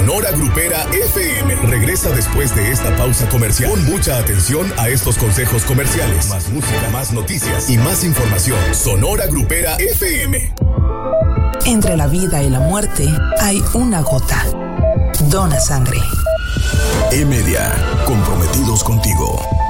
Sonora Grupera FM regresa después de esta pausa comercial. Pon mucha atención a estos consejos comerciales. Más música, más noticias y más información. Sonora Grupera FM. Entre la vida y la muerte hay una gota. Dona sangre. E-Media, comprometidos contigo.